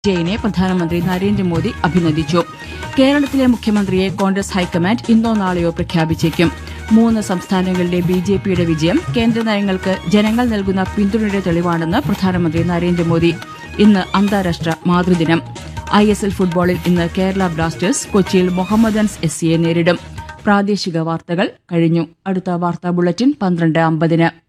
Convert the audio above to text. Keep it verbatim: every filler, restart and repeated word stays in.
ജയിനെ പ്രധാനമന്ത്രി നരേന്ദ്രമോദി അഭിനന്ദിച്ചു. കേരളത്തിലെ മുഖ്യമന്ത്രിയെ കോൺഗ്രസ് ഹൈക്കമാൻഡ് ഇന്നോ നാളെയോ പ്രഖ്യാപിച്ചേക്കും. മൂന്ന് സംസ്ഥാനങ്ങളിലെ ബി ജെ പിയുടെ വിജയം കേന്ദ്ര നയങ്ങൾക്ക് ജനങ്ങൾ നൽകുന്ന പിന്തുണയുടെ തെളിവാണെന്ന് പ്രധാനമന്ത്രി നരേന്ദ്രമോദി. ഇന്ന് അന്താരാഷ്ട്ര മാതൃദിനം. ഐ എസ് എൽ ഫുട്ബോളിൽ ഇന്ന് കേരള ബ്ലാസ്റ്റേഴ്സ് കൊച്ചിയിൽ മൊഹമ്മദൻസ് എസ് സിയെ നേരിടും. പ്രാദേശിക വാർത്തകൾ കഴിഞ്ഞു. അടുത്ത വാർത്താ ബുള്ളറ്റിൻ പന്ത്രണ്ട് അമ്പതിന്.